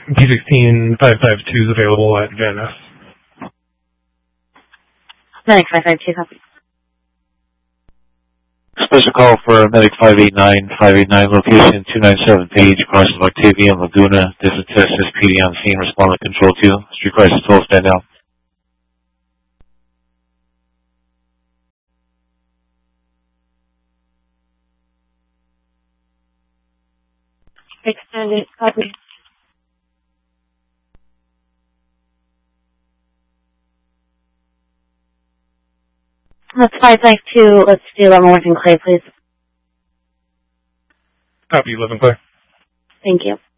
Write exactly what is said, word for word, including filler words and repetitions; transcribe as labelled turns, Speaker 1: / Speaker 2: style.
Speaker 1: P sixteen five five two is available at Van Ness.
Speaker 2: Medic five five two, copy.
Speaker 3: Special call for Medic five eight nine, five eight nine, location two nine seven Page, crossing of Octavia and Laguna. This is test S P D on scene, respond to control two. Street crisis twelve, stand down.
Speaker 2: Extended, copy. That's five five two, let's do Leavenworth and Clay, please.
Speaker 1: Copy, eleven clear.
Speaker 2: Thank you.